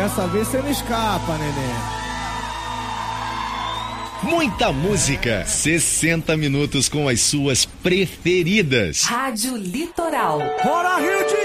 Dessa vez você não escapa, neném. Muita música, 60 minutos com as suas preferidas. Rádio Litoral. Bora, Rio de